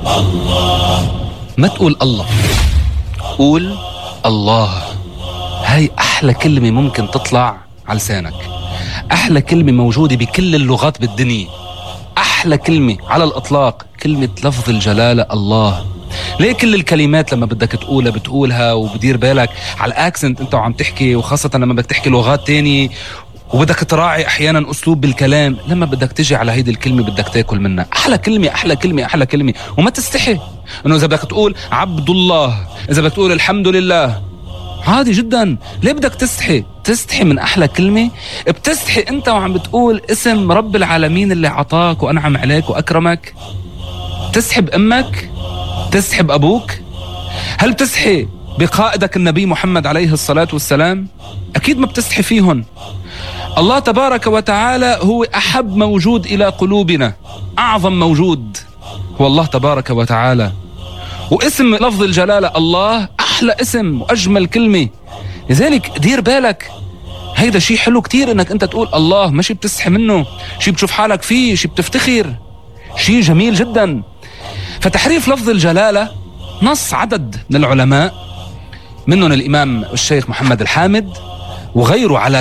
ما تقول الله، قول الله. هاي أحلى كلمة ممكن تطلع على لسانك، أحلى كلمة موجودة بكل اللغات بالدنيا، أحلى كلمة على الإطلاق كلمة لفظ الجلالة الله. ليه كل الكلمات لما بدك تقولها بتقولها وبدير بالك على الأكسنت أنت وعم تحكي، وخاصة لما بدك تحكي لغات تانية وبدك تراعي أحيانا أسلوب بالكلام، لما بدك تجي على هيدي الكلمة بدك تاكل منها. أحلى كلمة أحلى كلمة أحلى كلمة، وما تستحي إنه إذا بدك تقول عبد الله، إذا بدك تقول الحمد لله، عادي جدا. ليه بدك تستحي؟ تستحي من أحلى كلمة؟ بتستحي أنت وعم بتقول اسم رب العالمين اللي عطاك وأنعم عليك وأكرمك؟ تستحي بأمك؟ تستحي بأبوك؟ هل بتستحي بقائدك النبي محمد عليه الصلاة والسلام؟ أكيد ما بتستحي فيهن. الله تبارك وتعالى هو أحب موجود إلى قلوبنا، أعظم موجود هو الله تبارك وتعالى، واسم لفظ الجلالة الله أحلى اسم وأجمل كلمة. لذلك دير بالك، هيدا شيء حلو كتير إنك أنت تقول الله، ماشي بتستحي منه، شيء بتشوف حالك فيه، شيء بتفتخر، شيء جميل جدا. فتحريف لفظ الجلالة نص عدد من العلماء منهم الإمام الشيخ محمد الحامد وغيره على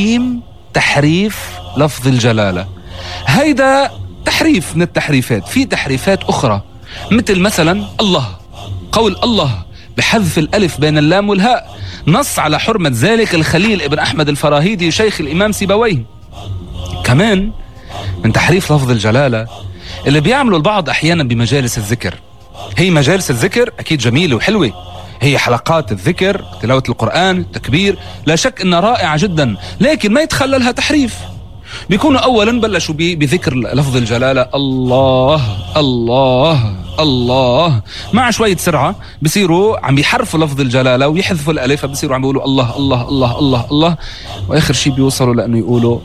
تحريف لفظ الجلالة. هيدا تحريف من التحريفات. في تحريفات أخرى مثل مثلا الله، قول الله بحذف الألف بين اللام والهاء، نص على حرمة ذلك الخليل ابن أحمد الفراهيدي شيخ الإمام سيبويه. كمان من تحريف لفظ الجلالة اللي بيعملوا البعض أحيانا بمجالس الذكر. هي مجالس الذكر أكيد جميلة وحلوة، هي حلقات الذكر، تلاوة القرآن، التكبير، لا شك إنها رائعة جدا، لكن ما يتخللها تحريف. بيكونوا أولا بلشوا بذكر لفظ الجلالة الله الله الله، مع شوية سرعة بصيروا عم يحرفوا لفظ الجلالة ويحذفوا الألف، بصيروا عم بيقولوا الله الله الله الله الله، وآخر شيء بيوصلوا لأنه يقولوا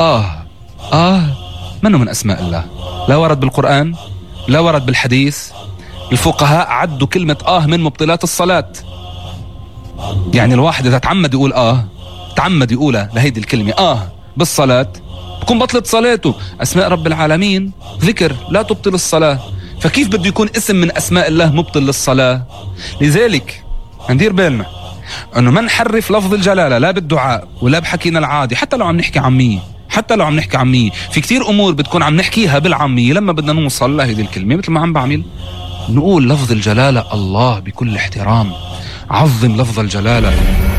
منه من أسماء الله، لا ورد بالقرآن لا ورد بالحديث. الفقهاء عدوا كلمة من مبطلات الصلاة. يعني الواحد إذا تعمد يقول تعمد يقولها لهيدي الكلمة بالصلاة بكون بطلت صلاته. أسماء رب العالمين ذكر لا تبطل الصلاة، فكيف بده يكون اسم من أسماء الله مبطل للصلاة؟ لذلك ندير بالنا أنه ما نحرف لفظ الجلالة لا بالدعاء ولا بحكينا العادي، حتى لو عم نحكي عامية، في كتير أمور بتكون عم نحكيها بالعامية، لما بدنا نوصل لهيدي الكلمة مثل ما عم بعمل نقول لفظ الجلالة الله بكل احترام. عظم لفظ الجلالة.